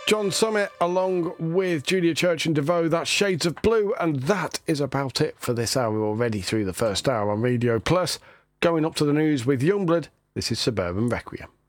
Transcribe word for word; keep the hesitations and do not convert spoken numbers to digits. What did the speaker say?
John Summit along with Julia Church and DeVoe. That's Shades of Blue, and that is about it for this hour. We're already through the first hour on Radio Plus. Going up to the news with Youngblood, this is Suburban Requiem.